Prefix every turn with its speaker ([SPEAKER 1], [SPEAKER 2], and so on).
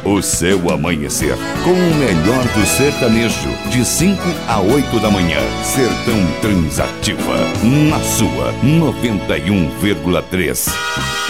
[SPEAKER 1] O seu amanhecer com o melhor do sertanejo, de 5 a 8 da manhã. Sertão Transativa, na sua 91,3.